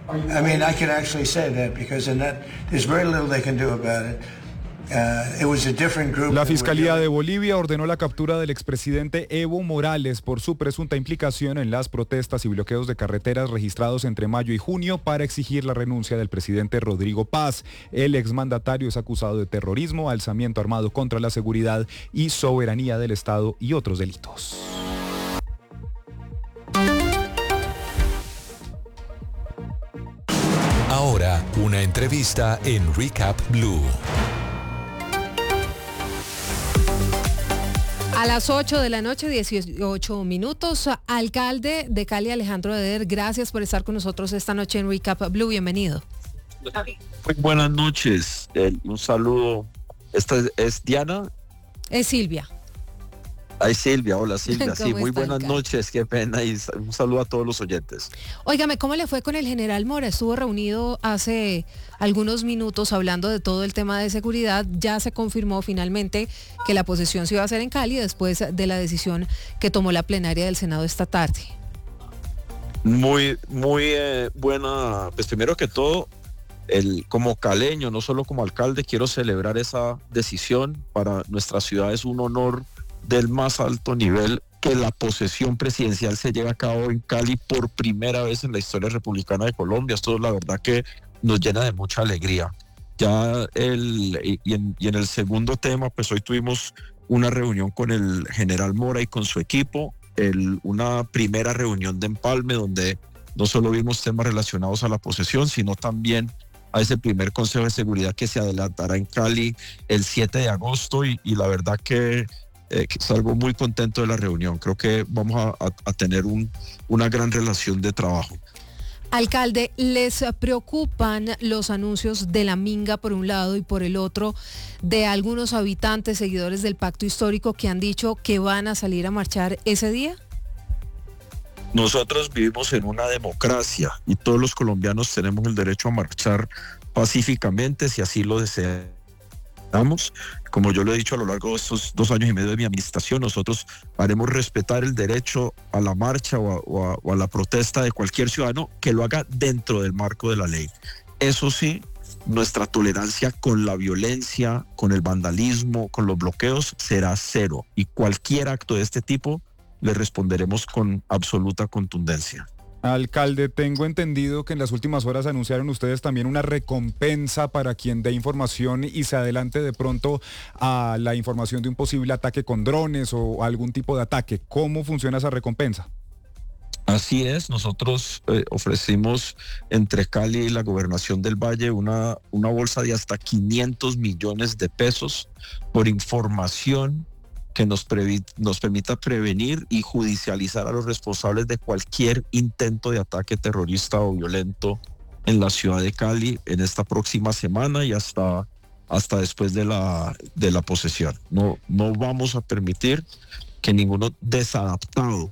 I mean, I can actually say that because in that, there's very little they can do about it. It was a different group. La Fiscalía de Bolivia ordenó la captura del expresidente Evo Morales por su presunta implicación en las protestas y bloqueos de carreteras registrados entre mayo y junio para exigir la renuncia del presidente Rodrigo Paz. El exmandatario es acusado de terrorismo, alzamiento armado contra la seguridad y soberanía del Estado y otros delitos. Ahora, una entrevista en Recap Blue. A las 8 de la noche, 18 minutos. Alcalde de Cali, Alejandro Eder, gracias por estar con nosotros esta noche en Recap Blue. Bienvenido. Muy buenas noches. Un saludo. ¿Esta es Diana? Es Silvia. Ay, Silvia. Hola, Silvia. Sí, muy está, buenas alcalde? Noches. Qué pena. Y un saludo a todos los oyentes. Óigame, ¿cómo le fue con el general Mora? Estuvo reunido hace algunos minutos hablando de todo el tema de seguridad. Ya se confirmó finalmente que la posesión se iba a hacer en Cali después de la decisión que tomó la plenaria del Senado esta tarde. Muy buena. Pues primero que todo, como caleño, no solo como alcalde, quiero celebrar esa decisión. Para nuestra ciudad es un honor del más alto nivel que la posesión presidencial se lleve a cabo en Cali por primera vez en la historia republicana de Colombia. Esto la verdad que nos llena de mucha alegría. En el segundo tema, pues hoy tuvimos una reunión con el general Mora y con su equipo, una primera reunión de empalme donde no solo vimos temas relacionados a la posesión, sino también a ese primer Consejo de Seguridad que se adelantará en Cali el 7 de agosto y la verdad que salgo muy contento de la reunión. Creo que vamos a tener una gran relación de trabajo. Alcalde, ¿les preocupan los anuncios de la Minga por un lado y por el otro de algunos habitantes, seguidores del Pacto Histórico que han dicho que van a salir a marchar ese día? Nosotros vivimos en una democracia y todos los colombianos tenemos el derecho a marchar pacíficamente si así lo deseamos. Como yo lo he dicho a lo largo de estos 2 años y medio de mi administración, nosotros haremos respetar el derecho a la marcha o a la protesta de cualquier ciudadano que lo haga dentro del marco de la ley. Eso sí, nuestra tolerancia con la violencia, con el vandalismo, con los bloqueos será cero y cualquier acto de este tipo le responderemos con absoluta contundencia. Alcalde, tengo entendido que en las últimas horas anunciaron ustedes también una recompensa para quien dé información y se adelante de pronto a la información de un posible ataque con drones o algún tipo de ataque. ¿Cómo funciona esa recompensa? Así es, nosotros ofrecimos entre Cali y la Gobernación del Valle una bolsa de hasta 500 millones de pesos por información que nos permita prevenir y judicializar a los responsables de cualquier intento de ataque terrorista o violento en la ciudad de Cali en esta próxima semana y hasta después de la posesión. No vamos a permitir que ninguno desadaptado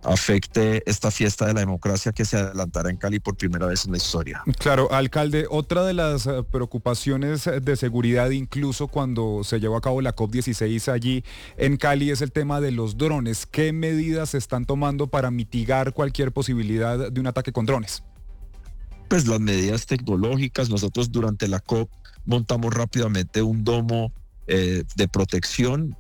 afecte esta fiesta de la democracia que se adelantará en Cali por primera vez en la historia. Claro, alcalde, otra de las preocupaciones de seguridad, incluso cuando se llevó a cabo la COP16 allí en Cali, es el tema de los drones. ¿Qué medidas se están tomando para mitigar cualquier posibilidad de un ataque con drones? Pues las medidas tecnológicas. Nosotros durante la COP montamos rápidamente un domo de protección,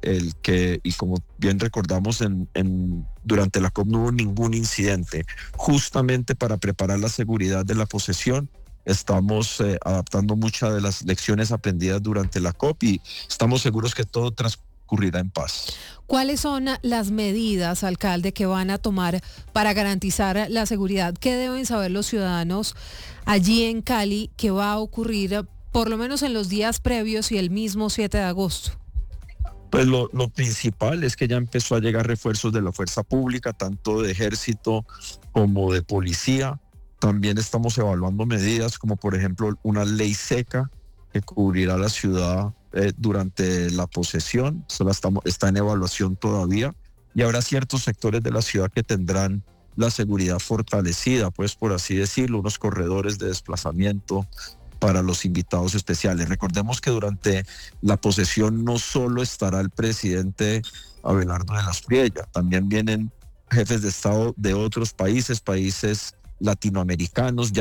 y como bien recordamos, durante la COP no hubo ningún incidente. Justamente para preparar la seguridad de la posesión, estamos adaptando muchas de las lecciones aprendidas durante la COP y estamos seguros que todo transcurrirá en paz. ¿Cuáles son las medidas, alcalde, que van a tomar para garantizar la seguridad? ¿Qué deben saber los ciudadanos allí en Cali que va a ocurrir por lo menos en los días previos y el mismo 7 de agosto? Pues lo principal es que ya empezó a llegar refuerzos de la fuerza pública, tanto de ejército como de policía. También estamos evaluando medidas como por ejemplo una ley seca que cubrirá la ciudad durante la posesión. Eso está en evaluación todavía. Y habrá ciertos sectores de la ciudad que tendrán la seguridad fortalecida, pues por así decirlo, unos corredores de desplazamiento para los invitados especiales. Recordemos que durante la posesión no solo estará el presidente Abelardo de la Espriella, también vienen jefes de Estado de otros países latinoamericanos.